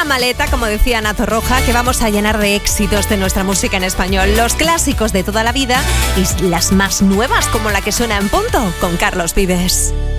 maleta, como decía Ana Torroja, que vamos a llenar de éxitos de nuestra música en español. Los clásicos de toda la vida y las más nuevas, como la que suena en punto con Carlos Vives.